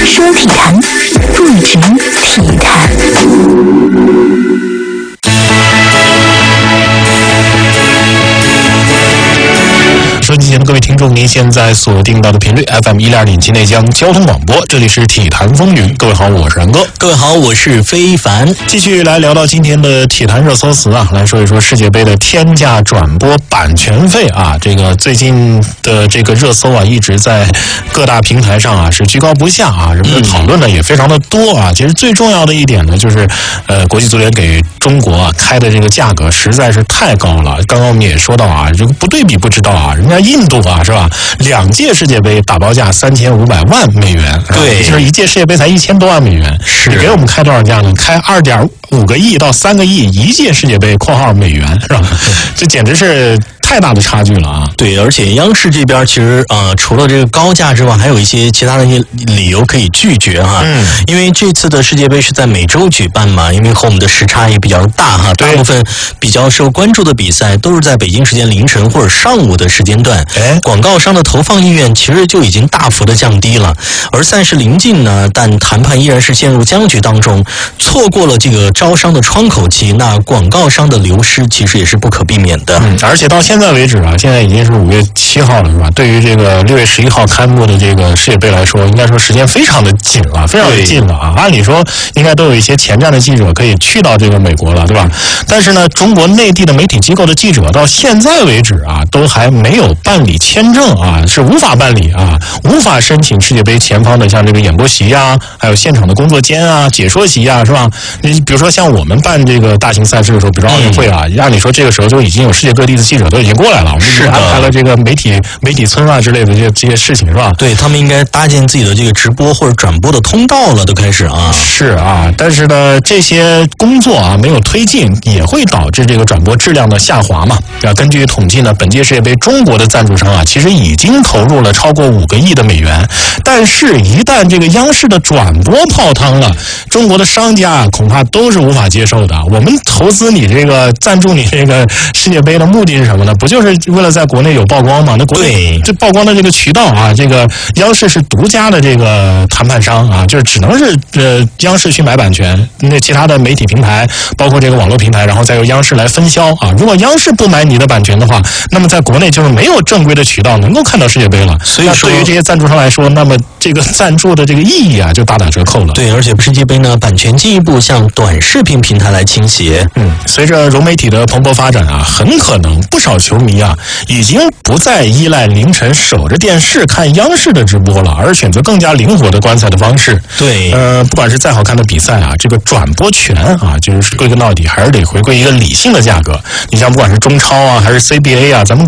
说体坛，不止体坛。 收机前的各位听众，您现在锁定到的频率 FM102.7内江交通广播，这里是体坛风云。各位好，我是然哥。 各位好，我是非凡。 继续来聊到今天的体坛热搜词啊，来说一说世界杯的天价转播版权费啊。这个最近的这个热搜啊，一直在各大平台上啊是居高不下啊，人们的讨论呢也非常的多啊。其实最重要的一点呢，就是国际足联给中国啊开的这个价格实在是太高了。刚刚我们也说到啊，这个不对比不知道啊，人家印度啊是吧，2届世界杯打包价3500万美元， 对， 就是1届世界杯才1000多万美元， 是你给我们开多少价呢？开2.5个亿到3个亿1届世界杯（括号美元）是吧？这简直是太大的差距了啊！ 对，而且央视这边其实除了这个高价之外，还有一些其他的一些理由可以拒绝哈。因为这次的世界杯是在美洲举办嘛，因为和我们的时差也比较大哈，大部分比较受关注的比赛都是在北京时间凌晨或者上午的时间段，广告商的投放意愿其实就已经大幅的降低了。而赛事临近呢，但谈判依然是陷入僵局当中，错过了这个招商的窗口期，那广告商的流失其实也是不可避免的。 而且到现在为止啊，现在已经是5月7号了，是吧？对于这个6月11号开幕的这个世界杯来说，应该说时间非常的紧了，非常的近了啊！按理说应该都有一些前站的记者可以去到这个美国了，对吧？但是呢，中国内地的媒体机构的记者到现在为止啊，都还没有办理签证啊，是无法办理啊，无法申请世界杯前方的像这个演播席啊，还有现场的工作间啊、解说席啊，是吧？你比如说像我们办这个大型赛事的时候，比如说奥运会啊，按理说这个时候就已经有世界各地的记者都已经过来了，我们已经安排了这个媒体村啊之类的这些事情，是吧？ 对，他们应该搭建自己的这个直播或者转播的通道了，都开始啊。 是啊，但是呢，这些工作啊没有推进，也会导致这个转播质量的下滑嘛。根据统计呢，本届世界杯中国的赞助商啊，其实已经投入了超过5个亿的美元，但是一旦这个央视的转播泡汤了，中国的商家恐怕都是无法接受的。我们投资你这个赞助你这个世界杯的目的是什么呢？不就是为了在国内有曝光吗？那国内这曝光的这个渠道啊，这个央视是独家的这个谈判商啊，就是只能是央视去买版权，那其他的媒体平台包括这个网络平台，然后再由央视来分销啊。如果央视不买你的版权的话，那么在国内就是没有正规的渠道能够看到世界杯了。所以说，对于这些赞助商来说，那么这个赞助的这个意义啊，就大打折扣了。 对，而且世界杯呢，版权进一步向短视频平台来倾斜。 随着融媒体的蓬勃发展啊，很可能不少球迷啊，已经不再依赖凌晨守着电视看央视的直播了，而选择更加灵活的观赛的方式。 对， 不管是再好看的比赛啊，这个转播权啊，就是归根到底还是得回归一个理性的价格。你像不管是中超啊，还是 CBA 啊，咱们